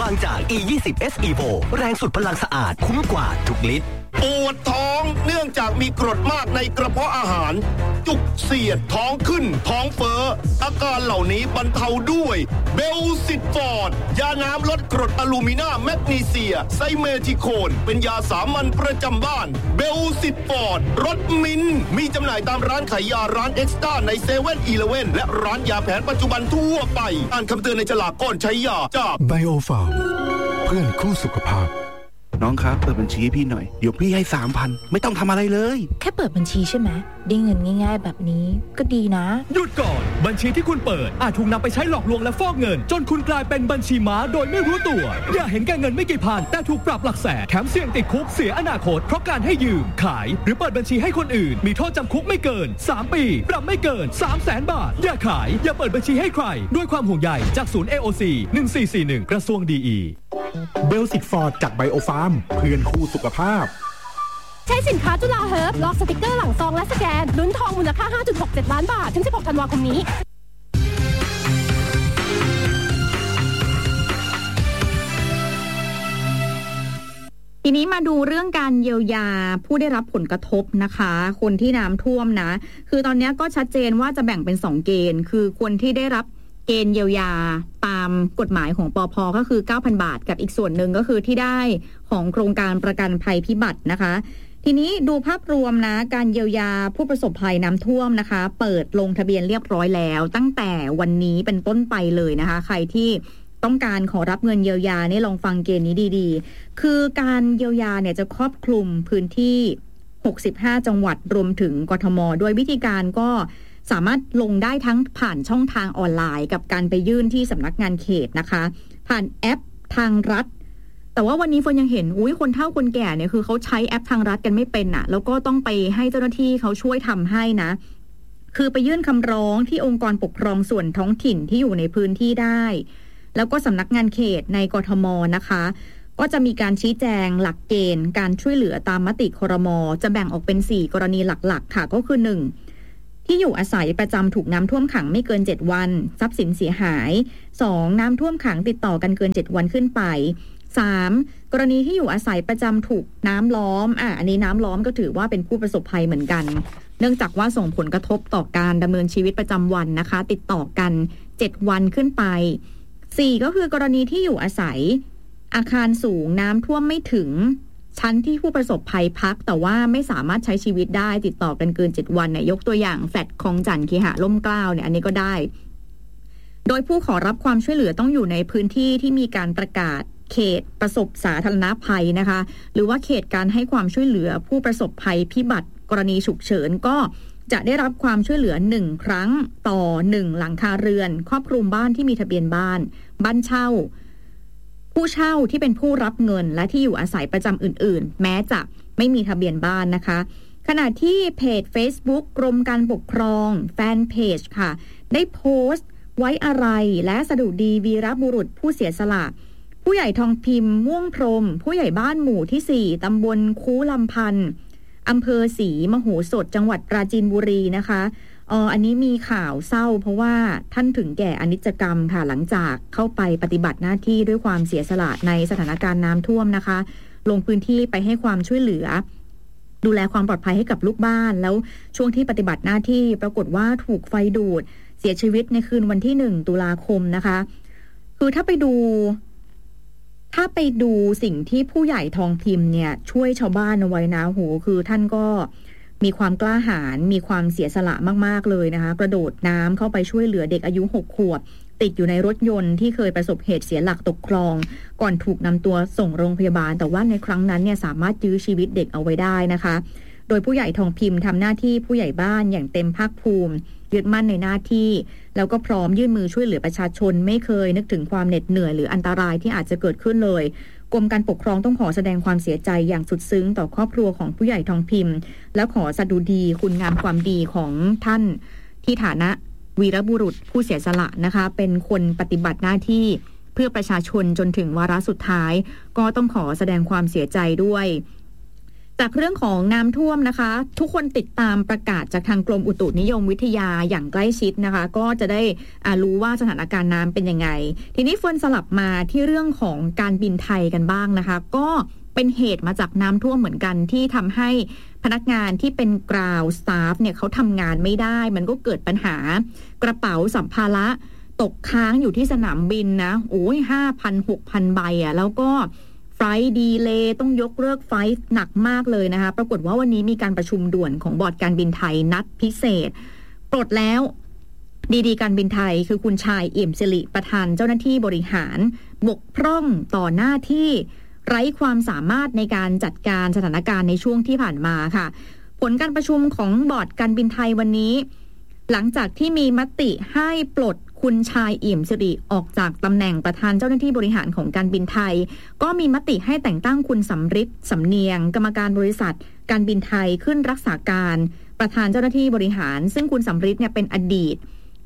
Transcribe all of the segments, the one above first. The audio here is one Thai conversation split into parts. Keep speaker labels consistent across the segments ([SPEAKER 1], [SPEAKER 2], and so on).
[SPEAKER 1] างจาก E20 S Evo แรงสุดพลังสะอาดคุ้มกว่าทุกลิตร
[SPEAKER 2] ปวดท้องเนื่องจากมีกรดมากในกระเพาะอาหารจุกเสียดท้องขึ้นท้องเฟ้ออาการเหล่านี้บรรเทาด้วยเบลซิตฟอร์ดยาน้ำลดกรดอะลูมินาแมกนีเซียไซเมทิโคนเป็นยาสามัญประจำบ้านเบลซิตฟอร์ดรสมิ้นมีจำหน่ายตามร้านขายยาร้านเอ็กซ์ต้าใน7-Eleven และร้านยาแผนปัจจุบันทั่วไปอ่านคำเตือนในฉลากก่อนใช้ยาจาก
[SPEAKER 3] ไบโอฟาร์มเพื่อนคู่สุขภาพ
[SPEAKER 4] น้องครับเปิดบัญชีให้พี่หน่อยเดี๋ยวพี่ให้ 3,000 ไม่ต้องทำอะไรเลย
[SPEAKER 5] แค่เปิดบัญชีใช่ไหมได้เงินง่ายๆแบบนี้ก็ดีนะ
[SPEAKER 6] หยุดก่อนบัญชีที่คุณเปิดอาจถูกนำไปใช้หลอกลวงและฟอกเงินจนคุณกลายเป็นบัญชีม้าโดยไม่รู้ตัวอย่าเห็นแก่เงินไม่กี่พันแต่ถูกปรับหลักแสนแถมเสี่ยงติดคุกเสียอนาคตเพราะการให้ยืมขายหรือเปิดบัญชีให้คนอื่นมีโทษจำคุกไม่เกิน3 ปีปรับไม่เกิน 300,000 บาทอย่าขายอย่าเปิดบัญชีให้ใครด้วยความห่วงใยจากศูนย์ AOC 1441กระทรวงดี
[SPEAKER 3] เบลซิตฟอร์ดจากไบโอฟาร์มเพื่อนคู่สุขภาพ
[SPEAKER 7] ใช้สินค้าจุฬาเฮิร์บลอกสติกเกอร์หลังซองและสแกนลุ้นทองมูลค่า 5.67 ล้านบาทถึง16 ธันวาคมนี้
[SPEAKER 8] ทีนี้มาดูเรื่องการเยียวยาผู้ได้รับผลกระทบนะคะคนที่น้ำท่วมนะคือตอนนี้ก็ชัดเจนว่าจะแบ่งเป็น2เกณฑ์คือคนที่ได้รับเกณฑ์เยียวยาตามกฎหมายของปภ.ก็คือ 9,000 บาทกับอีกส่วนหนึ่งก็คือที่ได้ของโครงการประกันภัยพิบัตินะคะทีนี้ดูภาพรวมนะการเยียวยาผู้ประสบภัยน้ำท่วมนะคะเปิดลงทะเบียนเรียบร้อยแล้วตั้งแต่วันนี้เป็นต้นไปเลยนะคะใครที่ต้องการขอรับเงินเยียวยานี่ลองฟังเกณฑ์นี้ดีๆคือการเยียวยาเนี่ยจะครอบคลุมพื้นที่65จังหวัดรวมถึงกทมด้วยวิธีการก็สามารถลงได้ทั้งผ่านช่องทางออนไลน์กับการไปยื่นที่สำนักงานเขตนะคะผ่านแอปทางรัฐแต่ว่าวันนี้ฝนยังเห็นคนเฒ่าคนแก่เนี่ยคือเขาใช้แอปทางรัฐกันไม่เป็นอ่ะแล้วก็ต้องไปให้เจ้าหน้าที่เขาช่วยทำให้นะคือไปยื่นคำร้องที่องค์กรปกครองส่วนท้องถิ่นที่อยู่ในพื้นที่ได้แล้วก็สำนักงานเขตในกทมนะคะก็จะมีการชี้แจงหลักเกณฑ์การช่วยเหลือตามมติครม.จะแบ่งออกเป็น4กรณีหลักๆค่ะก็คือ1ที่อยู่อาศัยประจำถูกน้ำท่วมขังไม่เกิน7วันทรัพย์สินเสียหาย2น้ำท่วมขังติดต่อกันเกิน7วันขึ้นไป3กรณีที่อยู่อาศัยประจำถูกน้ำล้อมอันนี้น้ำล้อมก็ถือว่าเป็นผู้ประสบภัยเหมือนกันเนื่องจากว่าส่งผลกระทบต่อการดำเนินชีวิตประจำวันนะคะติดต่อกัน7วันขึ้นไป4ก็คือกรณีที่อยู่อาศัยอาคารสูงน้ำท่วมไม่ถึงชั้นที่ผู้ประสบภัยพักแต่ว่าไม่สามารถใช้ชีวิตได้ติดต่อกันเกิน7วันเนี่ยยกตัวอย่างแฟลตคลองจันทร์เคหะร่มเกล้าเนี่ยอันนี้ก็ได้โดยผู้ขอรับความช่วยเหลือต้องอยู่ในพื้นที่ที่มีการประกาศเขตประสบสาธารณภัยนะคะหรือว่าเขตการให้ความช่วยเหลือผู้ประสบภัยพิบัติกรณีฉุกเฉินก็จะได้รับความช่วยเหลือ1ครั้งต่อ1หลังคาเรือนครอบคลุมบ้านที่มีทะเบียนบ้านเช่าผู้เช่าที่เป็นผู้รับเงินและที่อยู่อาศัยประจำอื่นๆแม้จะไม่มีทะเบียนบ้านนะคะขณะที่เพจ Facebook กรมการปกครองแฟนเพจค่ะได้โพสต์ไว้อาลัยและสดุดีวีรบุรุษผู้เสียสละผู้ใหญ่ทองพิมพ์ม่วงพรหมผู้ใหญ่บ้านหมู่ที่4ตำบลคูลำพันธ์อำเภอศรีมโหสถจังหวัดปราจีนบุรีนะคะอันนี้มีข่าวเศร้าเพราะว่าท่านถึงแก่อนิจกรรมค่ะหลังจากเข้าไปปฏิบัติหน้าที่ด้วยความเสียสละในสถานการณ์น้ำท่วมนะคะลงพื้นที่ไปให้ความช่วยเหลือดูแลความปลอดภัยให้กับลูกบ้านแล้วช่วงที่ปฏิบัติหน้าที่ปรากฏว่าถูกไฟดูดเสียชีวิตในคืนวันที่1ตุลาคมนะคะคือถ้าไปดูสิ่งที่ผู้ใหญ่ทองพิมพ์เนี่ยช่วยชาวบ้านเอาไว้นะโหคือท่านก็มีความกล้าหาญมีความเสียสละมากๆเลยนะคะกระโดดน้ำเข้าไปช่วยเหลือเด็กอายุ6 ขวบติดอยู่ในรถยนต์ที่เคยประสบเหตุเสียหลักตกคลองก่อนถูกนำตัวส่งโรงพยาบาลแต่ว่าในครั้งนั้นเนี่ยสามารถยื้อชีวิตเด็กเอาไว้ได้นะคะโดยผู้ใหญ่ทองพิมพ์ทำหน้าที่ผู้ใหญ่บ้านอย่างเต็มภาคภูมิยึดมั่นในหน้าที่แล้วก็พร้อมยื่นมือช่วยเหลือประชาชนไม่เคยนึกถึงความเหน็ดเหนื่อยหรืออันตรายที่อาจจะเกิดขึ้นเลยกรมการปกครองต้องขอแสดงความเสียใจอย่างสุดซึ้งต่อครอบครัวของผู้ใหญ่ทองพิมพ์และขอสดุดีคุณงามความดีของท่านที่ฐานะวีรบุรุษผู้เสียสละนะคะเป็นคนปฏิบัติหน้าที่เพื่อประชาชนจนถึงวาระสุดท้ายก็ต้องขอแสดงความเสียใจด้วยจากเรื่องของน้ำท่วมนะคะทุกคนติดตามประกาศจากทางกรมอุตุนิยมวิทยาอย่างใกล้ชิดนะคะก็จะได้รู้ว่าสถานการณ์น้ำเป็นยังไงทีนี้เฟิร์นสลับมาที่เรื่องของการบินไทยกันบ้างนะคะก็เป็นเหตุมาจากน้ำท่วมเหมือนกันที่ทำให้พนักงานที่เป็นกราวสตาฟเนี่ยเขาทำงานไม่ได้มันก็เกิดปัญหากระเป๋าสัมภาระตกค้างอยู่ที่สนามบินนะโอ้ย 5,000-6,000 ใบแล้วก็ไฟล์ดีเลย์ต้องยกเลิกไฟล์หนักมากเลยนะคะปรากฏว่าวันนี้มีการประชุมด่วนของบอร์ดการบินไทยนัดพิเศษปลดแล้วดีการบินไทยคือคุณชายเอี่ยมสิริประธานเจ้าหน้าที่บริหารบกพร่องต่อหน้าที่ไร้ความสามารถในการจัดการสถานการณ์ในช่วงที่ผ่านมาค่ะผลการประชุมของบอร์ดการบินไทยวันนี้หลังจากที่มีมติให้ปลดคุณชายเอี่ยมสิริออกจากตำแหน่งประธานเจ้าหน้าที่บริหารของการบินไทยก็มีมติให้แต่งตั้งคุณสำริดสำเนียงกรรมการบริษัทการบินไทยขึ้นรักษาการประธานเจ้าหน้าที่บริหารซึ่งคุณสำริดเนี่ยเป็นอดีต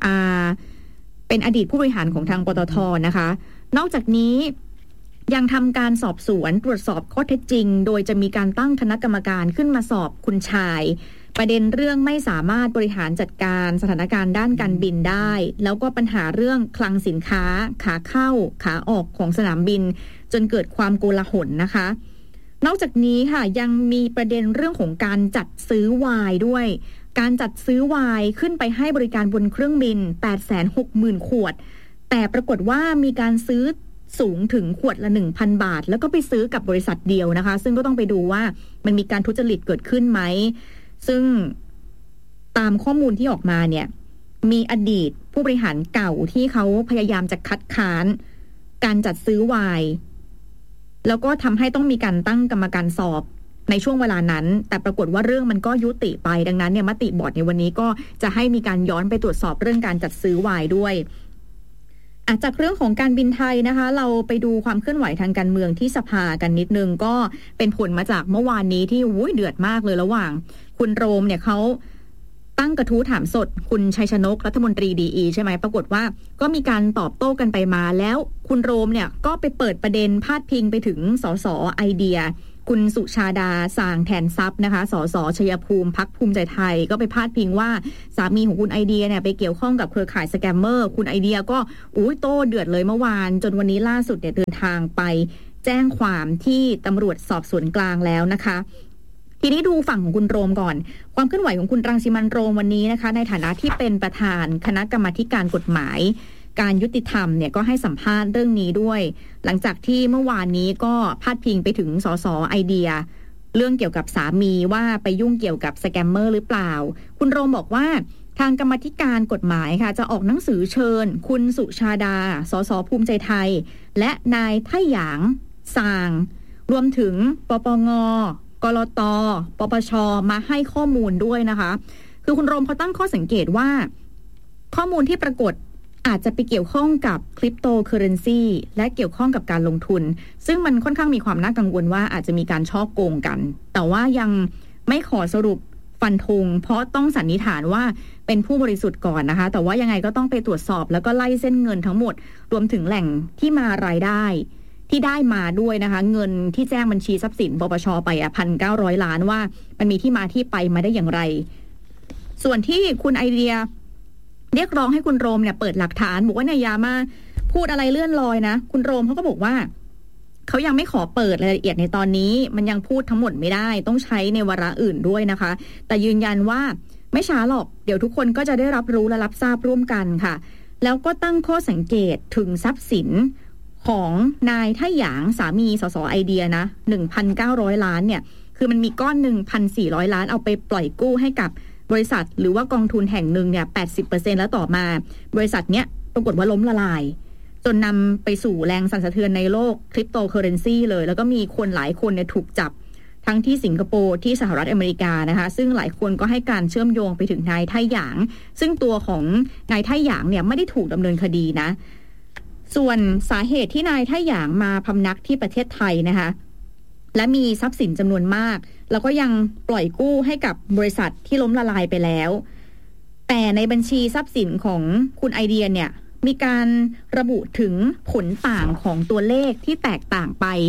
[SPEAKER 8] ผู้บริหารของทางปตท.นะคะนอกจากนี้ยังทำการสอบสวนตรวจสอบข้อเท็จจริงโดยจะมีการตั้งคณะกรรมการขึ้นมาสอบคุณชายประเด็นเรื่องไม่สามารถบริหารจัดการสถานการณ์ด้านการบินได้แล้วก็ปัญหาเรื่องคลังสินค้าขาเข้าขาออกของสนามบินจนเกิดความโกลาหลนะคะนอกจากนี้ค่ะยังมีประเด็นเรื่องของการจัดซื้อไวน์ด้วยการจัดซื้อไวน์ขึ้นไปให้บริการบนเครื่องบิน 860,000 ขวดแต่ปรากฏว่ามีการซื้อสูงถึงขวดละ 1,000 บาทแล้วก็ไปซื้อกับบริษัทเดียวนะคะซึ่งก็ต้องไปดูว่ามันมีการทุจริตเกิดขึ้นไหมซึ่งตามข้อมูลที่ออกมาเนี่ยมีอดีตผู้บริหารเก่าที่เขาพยายามจะคัดค้านการจัดซื้อไวน์แล้วก็ทำให้ต้องมีการตั้งกรรมการสอบในช่วงเวลานั้นแต่ปรากฏว่าเรื่องมันก็ยุติไปดังนั้นเนี่ยมติบอร์ดในวันนี้ก็จะให้มีการย้อนไปตรวจสอบเรื่องการจัดซื้อไวน์ด้วยจากเรื่องของการบินไทยนะคะเราไปดูความเคลื่อนไหวทางการเมืองที่สภากันนิดนึงก็เป็นผลมาจากเมื่อวานนี้ที่เดือดมากเลยระหว่างคุณโรมเนี่ยเขาตั้งกระทู้ถามสดคุณชัยชนกรัฐมนตรีดีใช่ไหมปรากฏว่าก็มีการตอบโต้กันไปมาแล้วคุณโรมเนี่ยก็ไปเปิดประเด็นพาดพิงไปถึงสสไอเดียคุณสุชาดาสางแทนทรัพย์นะคะสสชัยภูมิพรรคภูมิใจไทยก็ไปพาดพิงว่าสามีของคุณไอเดียเนี่ยไปเกี่ยวข้องกับเครือข่ายสแกมเมอร์คุณไอเดียก็โต้เดือดเลยเมื่อวานจนวันนี้ล่าสุดเนี่ยเดินทางไปแจ้งความที่ตำรวจสอบสวนกลางแล้วนะคะทีนี้ดูฝั่งของคุณโรมก่อนความเคลื่อนไหวของคุณรังสิมันต์โรมวันนี้นะคะในฐานะที่เป็นประธานคณะกรรมาธิการกฎหมายการยุติธรรมเนี่ยก็ให้สัมภาษณ์เรื่องนี้ด้วยหลังจากที่เมื่อวานนี้ก็พาดพิงไปถึงสสไอเดียเรื่องเกี่ยวกับสามีว่าไปยุ่งเกี่ยวกับสแกมเมอร์หรือเปล่าคุณโรมบอกว่าทางกรรมาธิการกฎหมายค่ะจะออกหนังสือเชิญคุณสุชาดาสสภูมิใจไทยและนายไท่หยางซางรวมถึงปปงกลต.ปปช.มาให้ข้อมูลด้วยนะคะคือคุณโรมเขาตั้งข้อสังเกตว่าข้อมูลที่ปรากฏอาจจะไปเกี่ยวข้องกับคริปโตเคอเรนซีและเกี่ยวข้องกับการลงทุนซึ่งมันค่อนข้างมีความน่ากังวลว่าอาจจะมีการฉ้อโกงกันแต่ว่ายังไม่ขอสรุปฟันธงเพราะต้องสันนิษฐานว่าเป็นผู้บริสุทธิ์ก่อนนะคะแต่ว่ายังไงก็ต้องไปตรวจสอบแล้วก็ไล่เส้นเงินทั้งหมดรวมถึงแหล่งที่มารายได้ที่ได้มาด้วยนะคะเงินที่แจ้งบัญชีทรัพย์สินปปช.ไป1,900 ล้านว่ามันมีที่มาที่ไปมาได้อย่างไรส่วนที่คุณไอเดียเรียกร้องให้คุณโรมเนี่ยเปิดหลักฐานบอกว่าเนี่ยอย่ามาพูดอะไรเลื่อนลอยนะคุณโรมเขาก็บอกว่าเขายังไม่ขอเปิดรายละเอียดในตอนนี้มันยังพูดทั้งหมดไม่ได้ต้องใช้ในวาระอื่นด้วยนะคะแต่ยืนยันว่าไม่ช้าหรอกเดี๋ยวทุกคนก็จะได้รับรู้และรับทราบร่วมกันค่ะแล้วก็ตั้งข้อสังเกตถึงทรัพย์สินของนายไท่หยางสามีสสไอเดียนะ 1,900 ล้านเนี่ยคือมันมีก้อน 1,400 ล้านเอาไปปล่อยกู้ให้กับบริษัทหรือว่ากองทุนแห่งหนึ่งเนี่ย 80% แล้วต่อมาบริษัทเนี้ยปรากฏว่าล้มละลายจนนำไปสู่แรงสั่นสะเทือนในโลกคริปโตเคอเรนซีเลยแล้วก็มีคนหลายคนเนี่ยถูกจับทั้งที่สิงคโปร์ที่สหรัฐอเมริกานะคะซึ่งหลายคนก็ให้การเชื่อมโยงไปถึงนายไท่หยางซึ่งตัวของนายไท่หยางเนี่ยไม่ได้ถูกดำเนินคดีนะส่วนสาเหตุที่นายไท่หยางมาพำนักที่ประเทศไทยนะคะและมีทรัพย์สินจำนวนมากแล้วก็ยังปล่อยกู้ให้กับบริษัทที่ล้มละลายไปแล้วแต่ในบัญชีทรัพย์สินของคุณไอเดียเนี่ยมีการระบุถึงผลต่างของตัวเลขที่แตกต่างไป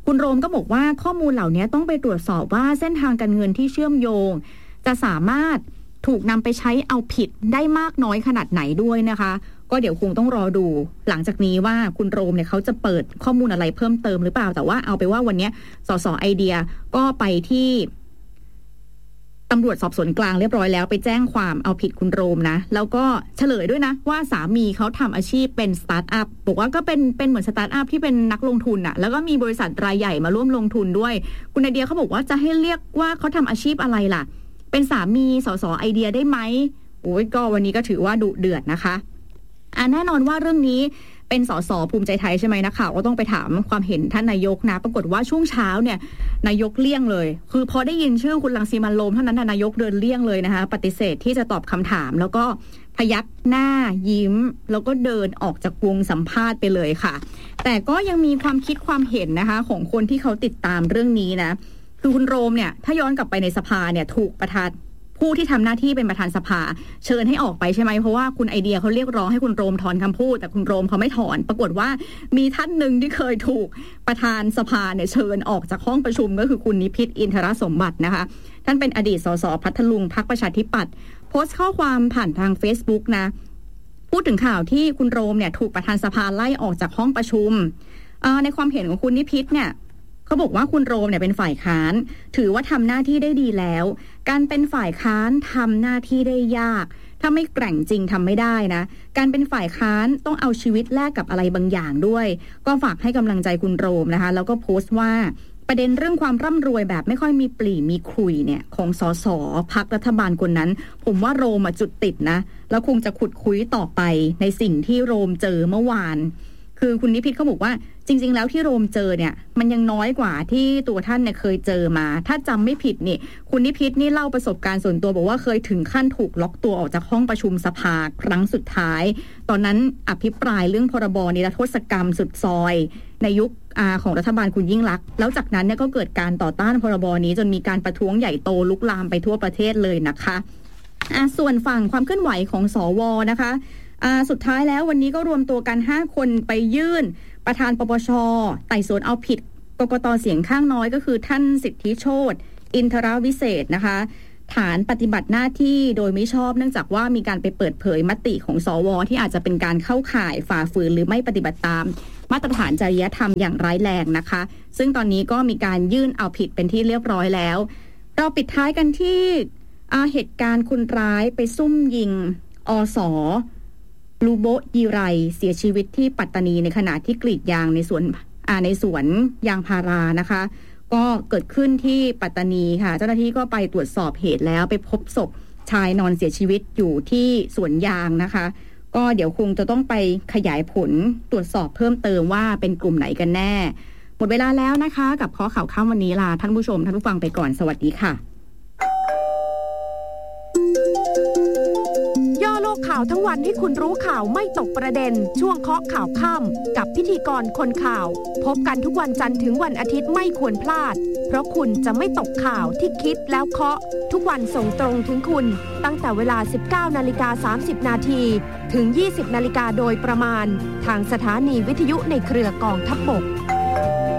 [SPEAKER 8] คุณโรมก็บอกว่าข้อมูลเหล่านี้ต้องไปตรวจสอบว่าเส้นทางการเงินที่เชื่อมโยงจะสามารถถูกนำไปใช้เอาผิดได้มากน้อยขนาดไหนด้วยนะคะก็เดี๋ยวคงต้องรอดูหลังจากนี้ว่าคุณโรมเนี่ยเขาจะเปิดข้อมูลอะไรเพิ่มเติมหรือเปล่าแต่ว่าเอาไปว่าวันนี้สสไอเดียก็ไปที่ตำรวจสอบสวนกลางเรียบร้อยแล้วไปแจ้งความเอาผิดคุณโรมนะแล้วก็เฉลยด้วยนะว่าสามีเขาทำอาชีพเป็นสตาร์ทอัพบอกว่าก็เป็นเหมือนสตาร์ทอัพที่เป็นนักลงทุนอะแล้วก็มีบริษัทรายใหญ่มาร่วมลงทุนด้วยคุณไอเดียเขาบอกว่าจะให้เรียกว่าเขาทำอาชีพอะไรล่ะเป็นสามีสสไอเดียได้ไหมโอ้ยก็วันนี้ก็ถือว่าดุเดือดนะคะแน่นอนว่าเรื่องนี้เป็นสสภูมิใจไทยใช่ไหมนักข่าวก็ต้องไปถามความเห็นท่านนายกนะปรากฏว่าช่วงเช้าเนี่ยนายกเลี่ยงเลยคือพอได้ยินชื่อคุณรังสีมันต์โรมเท่านั้นนายกเดินเลี่ยงเลยนะคะปฏิเสธที่จะตอบคำถามแล้วก็พยักหน้ายิ้มแล้วก็เดินออกจากวงสัมภาษณ์ไปเลยค่ะแต่ก็ยังมีความคิดความเห็นนะคะของคนที่เขาติดตามเรื่องนี้นะคือคุณโรมเนี่ยถ้าย้อนกลับไปในสภาเนี่ยถูกผู้ที่ทำหน้าที่เป็นประธานสภาเชิญให้ออกไปใช่ไหมเพราะว่าคุณไอเดียเขาเรียกร้องให้คุณโรมถอนคำพูดแต่คุณโรมเขาไม่ถอนปรากฏว่ามีท่านหนึ่งที่เคยถูกประธานสภาเนี่ยเชิญออกจากห้องประชุมก็คือคุณนิพิษอินทรสมบัตินะคะท่านเป็นอดีตสสพัทลุงพรรคประชาธิปัตย์โพสต์ข้อความผ่านทาง Facebook นะพูดถึงข่าวที่คุณโรมเนี่ยถูกประธานสภาไล่ออกจากห้องประชุมในความเห็นของคุณนิพิษเนี่ยเขาบอกว่าคุณโรมเนี่ยเป็นฝ่ายค้านถือว่าทำหน้าที่ได้ดีแล้วการเป็นฝ่ายค้านทำหน้าที่ได้ยากถ้าไม่แกร่งจริงทำไม่ได้นะการเป็นฝ่ายค้านต้องเอาชีวิตแลกกับอะไรบางอย่างด้วยก็ฝากให้กำลังใจคุณโรมนะคะแล้วก็โพสต์ว่าประเด็นเรื่องความร่ำรวยแบบไม่ค่อยมีปลีมีขลุ่ยเนี่ยของสสพรรครัฐบาลคนนั้นผมว่าโรมจุดติดนะแล้วคงจะขุดคุยต่อไปในสิ่งที่โรมเจอเมื่อวานคือคุณนิพิษเขาบอกว่าจริงๆแล้วที่โรมเจอเนี่ยมันยังน้อยกว่าที่ตัวท่านเนี่ยเคยเจอมาถ้าจำไม่ผิดนี่คุณนิพิษนี่เล่าประสบการณ์ส่วนตัวบอกว่าเคยถึงขั้นถูกล็อกตัวออกจากห้องประชุมสภาครั้งสุดท้ายตอนนั้นอภิปรายเรื่องพรบนิรโทษกรรมสุดซอยในยุคของรัฐบาลคุณยิ่งลักษณ์แล้วจากนั้นเนี่ยก็เกิดการต่อต้านพรบนี้จนมีการประท้วงใหญ่โตลุกลามไปทั่วประเทศเลยนะคะส่วนฝั่งความเคลื่อนไหวของสวนะคะสุดท้ายแล้ววันนี้ก็รวมตัวกัน5คนไปยื่นประธานปปช.ไต่สวนเอาผิดกกต.เสียงข้างน้อยก็คือท่านสิทธิโชติอินทรวิเศษนะคะฐานปฏิบัติหน้าที่โดยไม่ชอบเนื่องจากว่ามีการไปเปิดเผยมติของสว.ที่อาจจะเป็นการเข้าข่ายฝ่าฝืนหรือไม่ปฏิบัติตามมาตรฐานจริยธรรมอย่างร้ายแรงนะคะซึ่งตอนนี้ก็มีการยื่นเอาผิดเป็นที่เรียบร้อยแล้วเราปิดท้ายกันที่เหตุการณ์คนร้ายไปซุ่มยิงอส.ลูโบยีไรเสียชีวิตที่ปัตตานีในขณะที่กรีดยางในสวนยางพารานะคะก็เกิดขึ้นที่ปัตตานีค่ะเจ้าหน้าที่ก็ไปตรวจสอบเหตุแล้วไปพบศพชายนอนเสียชีวิตอยู่ที่สวนยางนะคะก็เดี๋ยวคงจะต้องไปขยายผลตรวจสอบเพิ่มเติมว่าเป็นกลุ่มไหนกันแน่หมดเวลาแล้วนะคะกับข้อข่าวค่ำวันนี้ลาท่านผู้ชมท่านผู้ฟังไปก่อนสวัสดีค่ะ
[SPEAKER 7] ย่อโลกข่าวทั้งวันให้คุณรู้ข่าวไม่ตกประเด็นช่วงเคาะข่าวค่ำกับพิธีกรคนข่าวพบกันทุกวันจันทร์ถึงวันอาทิตย์ไม่ควรพลาดเพราะคุณจะไม่ตกข่าวที่คิดแล้วเคาะทุกวันส่งตรงถึงคุณตั้งแต่เวลา 19:30 นาทีถึง 20 นาฬิกาโดยประมาณทางสถานีวิทยุในเครือกองทัพบก